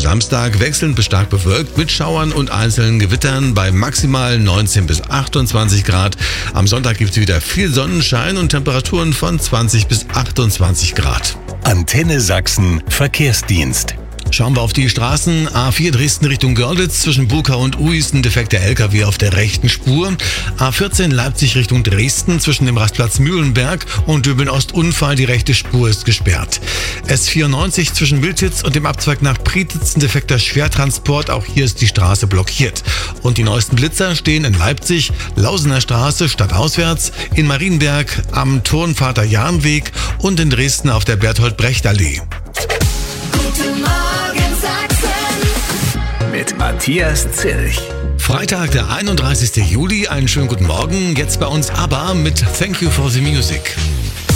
Samstag wechselnd bis stark bewölkt mit Schauern und einzelnen Gewittern bei maximal 19 bis 28 Grad. Am Sonntag gibt es wieder viel Sonnenschein und Temperaturen von 20 bis 28 Grad. Antenne Sachsen Verkehrsdienst. Schauen wir auf die Straßen. A4 Dresden Richtung Görlitz zwischen Burkau und Uis ein defekter LKW auf der rechten Spur. A14 Leipzig Richtung Dresden zwischen dem Rastplatz Mühlenberg und Döbeln-Ost Unfall. Die rechte Spur ist gesperrt. S94 zwischen Miltitz und dem Abzweig nach Prietitz ein defekter Schwertransport. Auch hier ist die Straße blockiert. Und die neuesten Blitzer stehen in Leipzig, Lausener Straße stadtauswärts, in Marienberg am Turnvater-Jahn-Weg und in Dresden auf der Berthold-Brecht-Allee. Mit Matthias Zilch. Freitag, der 31. Juli. Einen schönen guten Morgen. Jetzt bei uns ABBA mit Thank You for the Music.